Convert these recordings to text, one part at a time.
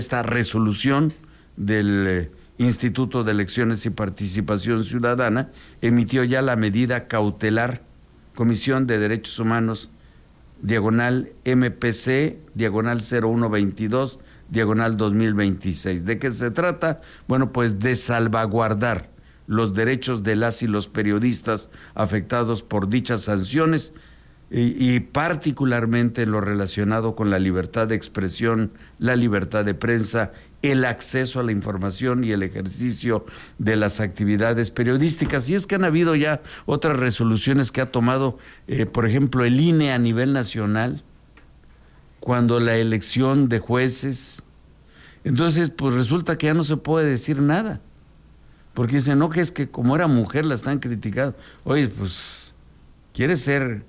esta resolución del Instituto de Elecciones y Participación Ciudadana emitió ya la medida cautelar Comisión de Derechos Humanos, diagonal MPC, diagonal 0122, diagonal 2026. ¿De qué se trata? Bueno, pues de salvaguardar los derechos de las y los periodistas afectados por dichas sanciones y particularmente lo relacionado con la libertad de expresión, la libertad de prensa, el acceso a la información y el ejercicio de las actividades periodísticas. Y es que han habido ya otras resoluciones que ha tomado, por ejemplo, el INE a nivel nacional, cuando la elección de jueces. Entonces, pues resulta que ya no se puede decir nada, porque dicen, no, que es que como era mujer la están criticando. Oye, pues, ¿quiere ser,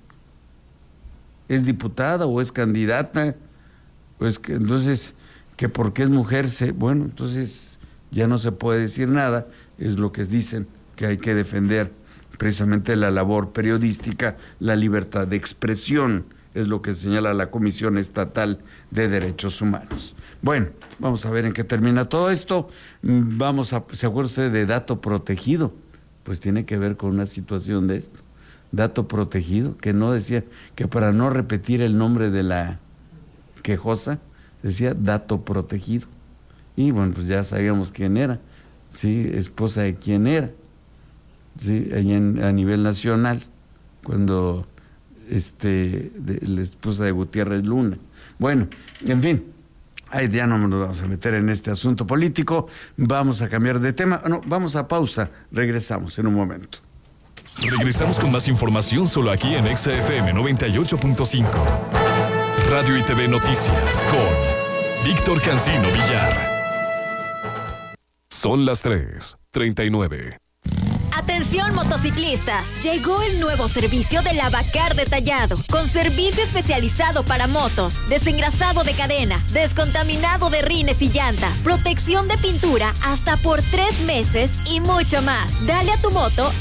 es diputada o es candidata? Pues que entonces, que porque es mujer, bueno, entonces ya no se puede decir nada. Es lo que dicen, que hay que defender precisamente la labor periodística, la libertad de expresión, es lo que señala la Comisión Estatal de Derechos Humanos. Bueno, vamos a ver en qué termina todo esto. ¿Se acuerda usted de dato protegido? Pues tiene que ver con una situación de esto. Dato protegido, que no decía, que para no repetir el nombre de la quejosa, decía dato protegido. Y bueno, pues ya sabíamos quién era, sí, esposa de quién era, sí, allá a nivel nacional, cuando la esposa de Gutiérrez Luna. Bueno, en fin, ya no nos vamos a meter en este asunto político, vamos a cambiar de tema. No, vamos a pausa, regresamos en un momento. Regresamos con más información solo aquí en XFM 98.5. Radio y TV Noticias con Víctor Cancino Villar. Son las 3:39. Atención motociclistas, llegó el nuevo servicio de Lavacar Detallado, con servicio especializado para motos, desengrasado de cadena, descontaminado de rines y llantas, protección de pintura hasta por 3 meses y mucho más. Dale a tu moto